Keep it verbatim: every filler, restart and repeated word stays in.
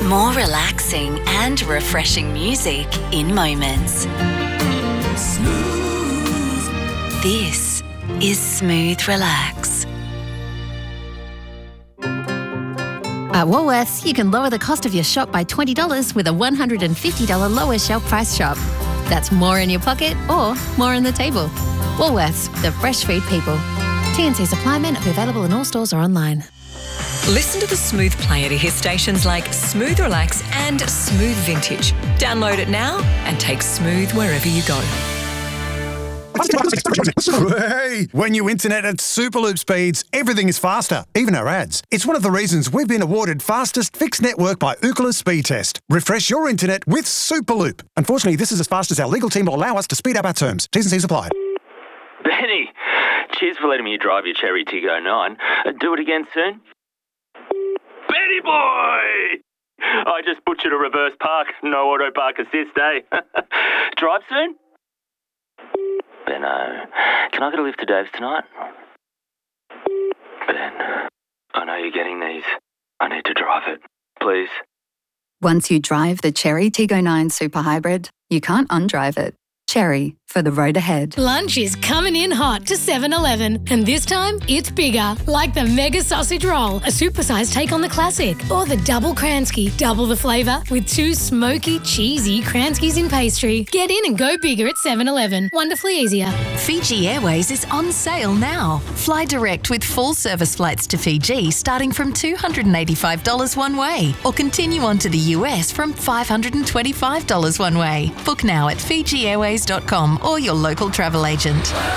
More relaxing and refreshing music in moments. Smooth. This is Smooth Relax. At Woolworths, you can lower the cost of your shop by twenty dollars with a one hundred fifty dollars lower shelf price shop. That's more in your pocket or more on the table. Woolworths, the fresh food people. T and C supply may not be available in all stores or online. Listen to the Smooth player to hear stations like Smooth Relax and Smooth Vintage. Download it now and take Smooth wherever you go. Hey, when you internet at Superloop speeds, everything is faster, even our ads. It's one of the reasons we've been awarded fastest fixed network by Ookla Speed Test. Refresh your internet with Superloop. Unfortunately, this is as fast as our legal team will allow us to speed up our terms. T's and C's apply. Benny, cheers for letting me drive your Cherry Tiggo nine. Uh, do it again soon. Benny boy! I just butchered a reverse park. No auto park assist, eh? Drive soon? Benno, can I get a lift to Dave's tonight? Ben, I know you're getting these. I need to drive it. Please. Once you drive the Cherry Tiggo nine Super Hybrid, you can't undrive it. Cherry, for the road ahead. Lunch is coming in hot to seven eleven, and this time it's bigger, like the Mega Sausage Roll, a supersized take on the classic, or the Double Kransky, double the flavour with two smoky, cheesy Kranskys in pastry. Get in and go bigger at seven eleven. Wonderfully easier. Fiji Airways is on sale now. Fly direct with full service flights to Fiji starting from two hundred eighty-five dollars one way, or continue on to the U S from five hundred twenty-five dollars one way. Book now at fiji airways dot com or your local travel agent.